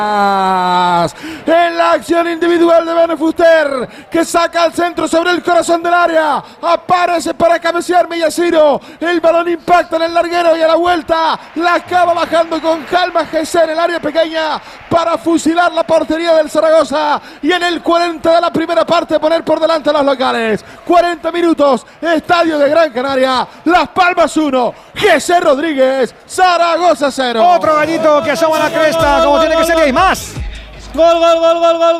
En la acción individual de Bene Fuster, que saca al centro sobre el corazón del área, aparece para cabecear Millaciro, el balón impacta en el larguero y a la vuelta la acaba bajando con calma Gesser en el área pequeña para fusilar la portería del Zaragoza y en el 40 de la primera parte poner por delante a los locales. 40 minutos, Estadio de Gran Canaria, Las Palmas 1, Gesser Rodríguez, Zaragoza 0. Otro gallito que asoma la cresta, como tiene que ser, y hay más. Gol, gol, gol, gol, gol.